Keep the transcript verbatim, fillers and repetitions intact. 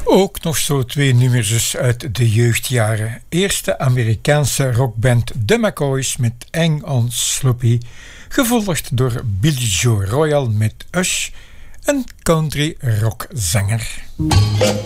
Ook nog zo twee nummers uit de jeugdjaren. Eerst de Amerikaanse rockband The McCoys met Hang on Sloppy, gevolgd door Billy Joe Royal met Hush, een country rockzanger.